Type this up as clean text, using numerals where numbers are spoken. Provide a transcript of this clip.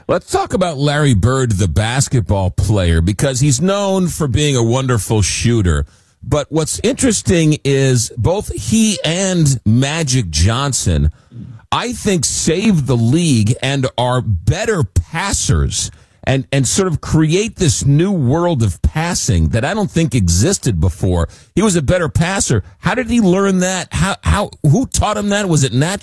Let's talk about Larry Bird, the basketball player, because he's known for being a wonderful shooter. But what's interesting is both he and Magic Johnson, I think, saved the league and are better passers and sort of create this new world of passing that I don't think existed before. He was a better passer. How did he learn that? Who taught him that? Was it natural?